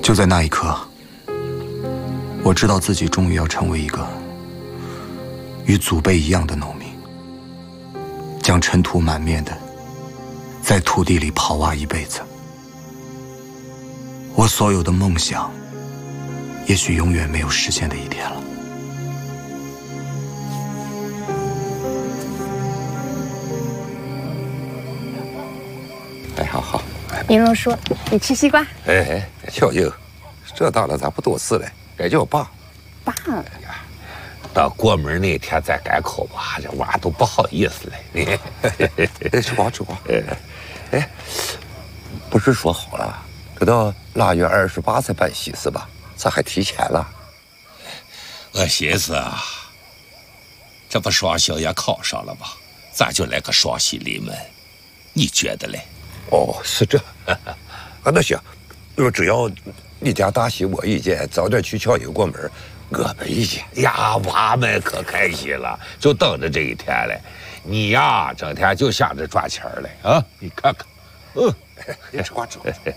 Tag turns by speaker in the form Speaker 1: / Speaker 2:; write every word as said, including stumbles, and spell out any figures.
Speaker 1: 就在那一刻，我知道自己终于要成为一个与祖辈一样的农民，将尘土满面的在土地里刨挖一辈子。我所有的梦想，也许永远没有实现的一天了。
Speaker 2: 哎，好好。
Speaker 3: 林龙叔，你吃西瓜？
Speaker 2: 哎哎，小英，这到了咱不懂事了，该叫爸。
Speaker 3: 爸。
Speaker 2: 哎呀，到过门那天再改口吧，这娃都不好意思了。哎，吃瓜吃瓜。哎，哎，不是说好了，等到腊月二十八才办喜事吧？咋还提前了？
Speaker 4: 我寻思啊，这不双星也考上了吗？咱就来个双喜临门，你觉得嘞？
Speaker 2: 哦，是这。啊，那行，就只要你家大喜我意见，早点去敲一个过门，我没意见。呀，娃们可开心了，就等着这一天嘞。你呀，整天就想着赚钱嘞啊！你看看，嗯，吃瓜吃瓜。